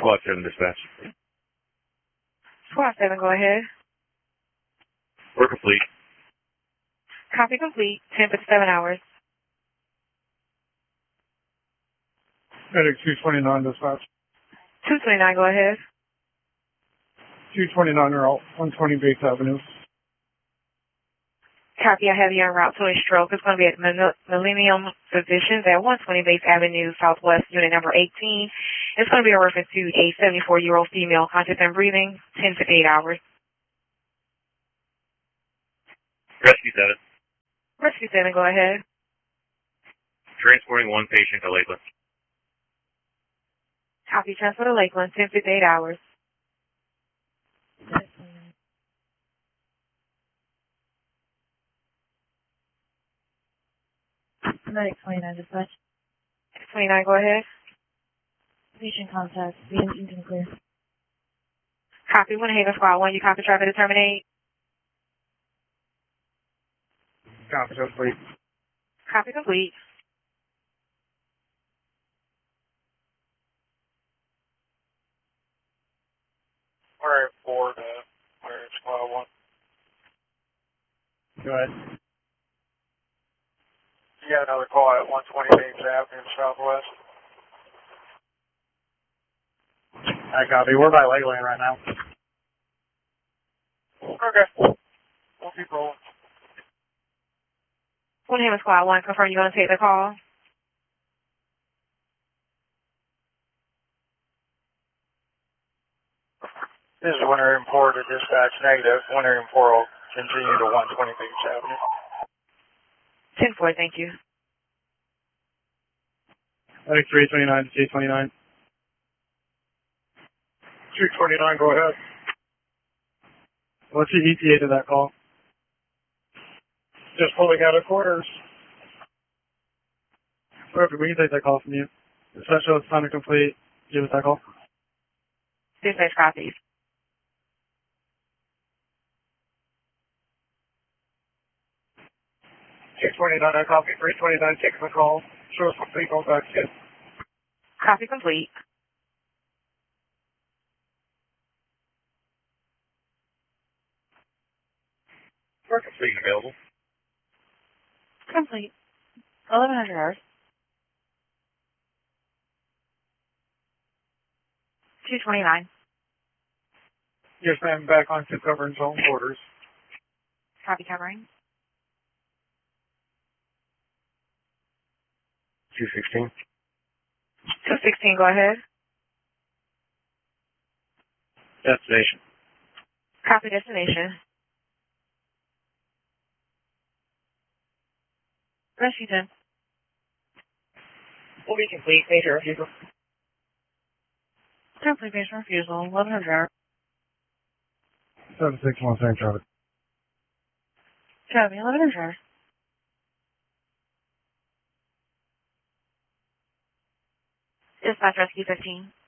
Squad 7 dispatch. Squad 7, go ahead. We're complete. Copy complete. 10:57 hours. Medic 229 dispatch. 229, go ahead. 229 are 120 Bates Avenue. Copy, I have you en route to a stroke. It's going to be at Millennium Physicians at 120 Bates Avenue, Southwest, unit number 18. It's going to be a reference to a 74-year-old female, conscious and breathing, 10:58 hours. Rescue 7. Rescue 7, go ahead. Transporting one patient to Lakeland. Copy, transfer to Lakeland, 10:58 hours. Medic 29 dispatch. 29, go ahead. Patient contact. The engine can clear. Copy, Winter Haven Squad 1, you copy traffic to terminate. Copy, complete. Copy complete. We're at 4 to we're at Squad 1. Go ahead. You got another call at 120 Bates Avenue, Southwest. I copy. We're by Lakeland right now. Okay. We'll keep rolling. Winter Haven Squad 1, confirm you're going to take the call. This is Winter Haven 4 to dispatch negative. Winter Haven 4 will continue to 120 Bates Avenue. 10-4, thank you. Medic 329 to 229. 229, go ahead. What's the ETA to that call? Just pulling out of quarters. Perfect. We can take that call from you. Special, it's time to complete. Give us that call. Dispatch copies. I copy. 329, taking the call. Show us complete contact, kid. Copy complete. We're complete available. Complete. 1100 hours. 229. Yes, ma'am. Back on to covering zone quarters. Copy covering. 216. 216, go ahead. Destination. Copy destination. Rescue 10. Will be complete. Major refusal. Complete patient refusal. 1100 hours. 761, same traffic. Copy, 1100 hours. Dispatch rescue 15.